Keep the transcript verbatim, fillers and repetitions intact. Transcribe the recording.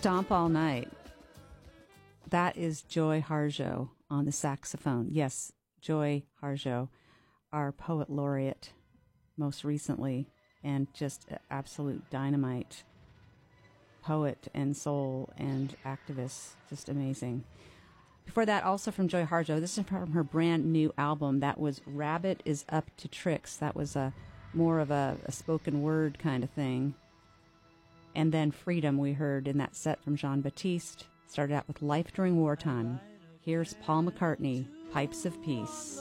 Stomp All Night. That is Joy Harjo on the saxophone. Yes, Joy Harjo, our poet laureate most recently, and just absolute dynamite poet and soul and activist. Just amazing. Before that, also from Joy Harjo, this is from her brand new album. That was Rabbit is Up to Tricks. That was a more of a, a spoken word kind of thing. And then Freedom, we heard in that set from Jean-Baptiste. Started out with Life During Wartime. Here's Paul McCartney, Pipes of Peace.